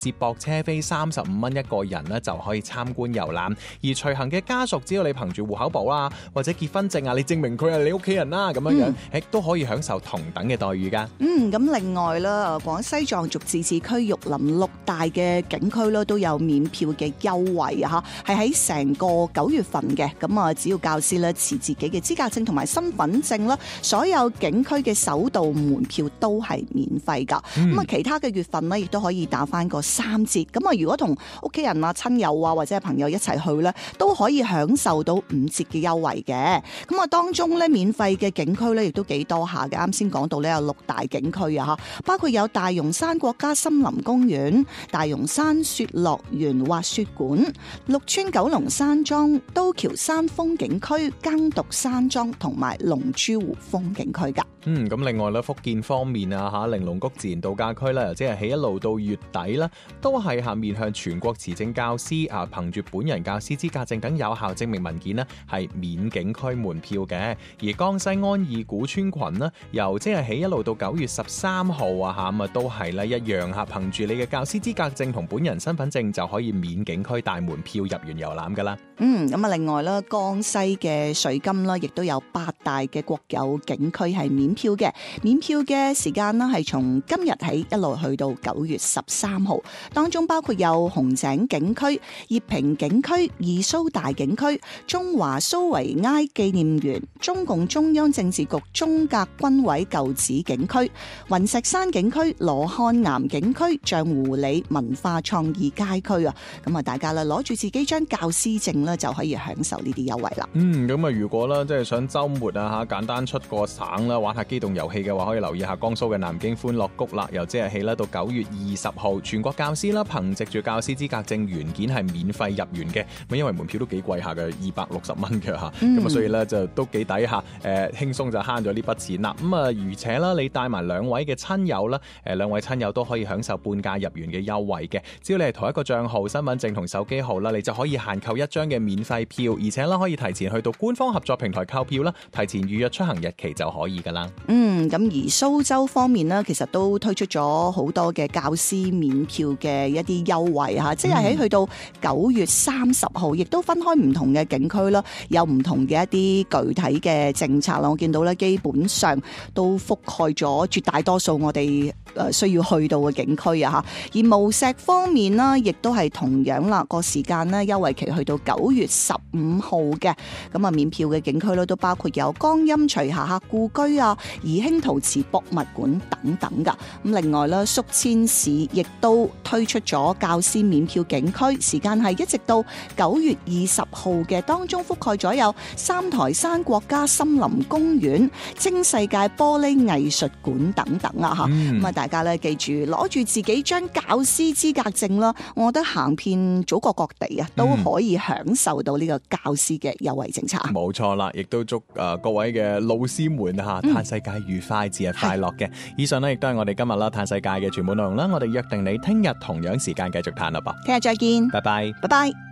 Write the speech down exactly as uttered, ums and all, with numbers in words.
接駁車飛三十五蚊一個人咧就可以參觀遊覽，而隨行嘅家屬只要你憑住戶口簿啦或者結婚證啊，你證明佢係你屋企人啦咁樣樣，亦都、嗯、可以享受同等嘅待遇噶。 嗯，咁另外啦，廣西壯族自治區玉林六大嘅景區咧都有免票嘅優惠啊，嚇係喺成個九月份嘅。咁啊，只要教師咧持自己嘅資格證同埋身份證啦，所有景區嘅首度門票都係免費噶。咁啊、嗯，其他嘅月份呢，亦都可以打翻個三折。咁啊，如果同屋企人啊、親友啊或者係朋友一齊去咧，都可以享受到五折嘅優惠嘅。咁啊，當中咧免費嘅景區咧亦都幾多下嘅。啱先講到咧有六大景區啊，嚇，包括有大榕山國家森林公園、大榕山雪樂園滑雪館、綠川九龍山莊、都橋山風景區、耕讀山莊同埋龍珠湖風景區噶。 嗯，咁另外咧，福建方面啊，嚇玲瓏谷自然度假區咧，即係起一路到月底啦，都係下面向全國持證教師啊，憑住本人教師資格證等有效證明文件呢，係免景區門票嘅。而江西安義古村群呢，由即係起一路到九月十三號啊，嚇咁啊都係咧一樣嚇，憑住你嘅教師資格證同本人身份證就可以免景區大門票入園遊覽噶啦。 嗯，咁啊，另外咧，江西嘅水金啦，亦都有八大嘅國有景區係免票嘅。免票嘅時間呢，係從今日起一路去到九月十三號，當中包括有紅井景區、葉坪景區、二蘇大景區、中華蘇維埃紀念園、中共中央政治局中革軍委舊址景區、雲石山景區、羅漢岩景區、象湖里文化創意街區啊。咁啊，大家啦攞住自己張教師證咧，就可以享受呢啲優惠啦。 嗯，咁啊，如果咧即係想週末啊嚇簡單出個省啦，玩下機動遊戲嘅話，可以留意下江蘇嘅南京歡樂谷啦。由即日起咧到九月二十號，全國教師啦憑藉住教師資格證原件係免費入園嘅。咁因為門票都幾貴下嘅，二百六十蚊嘅嚇，咁啊、嗯、所以咧就都幾抵下，誒、呃、輕鬆就慳咗呢筆錢啦。咁啊，而且啦，你帶埋兩位嘅親友啦，誒兩位親友都可以享受半價入園嘅優惠嘅。只要你係同一個帳號、身份證同手機號啦，你就可以限購一張嘅免費票，而且啦可以提前去到官方合作平台購票啦，提前預約出行日期就可以噶啦。 嗯，咁而蘇州方面呢，其實都推出咗好多嘅教師免票嘅一啲優惠嚇，即係喺去到九月三十號，亦都分開唔同嘅景區啦，有唔同嘅一啲具體嘅政策啦。我見到咧，基本上都覆蓋咗絕大多數我哋誒需要去到嘅景區啊嚇。而無錫方面呢，亦都係同樣啦，個時間呢，優惠期去到九月十五號嘅。咁啊，免票嘅景區咧都包括有江陰徐霞客故居啊、宜興陶瓷博物館等等噶。咁另外咧，宿遷市亦都推出咗教師免票景區，時間係一直到九月二十號嘅，當中覆蓋咗有三台山國家森林公園、精世界玻璃藝術館等等啊吓。咁啊、嗯，大家咧記住攞住自己張教師資格證啦，我覺得行遍祖國各地啊，都可以享受到呢個教師嘅優惠政策。 冇錯啦，亦都祝誒、呃、各位嘅老師們吓，嘆世界愉快，節日快樂嘅。以上呢，亦都係我哋今日啦嘆世界嘅全部內容啦。我哋約定你聽日同樣時間繼續嘆啦噃。 聽日再見， 拜拜， 拜拜。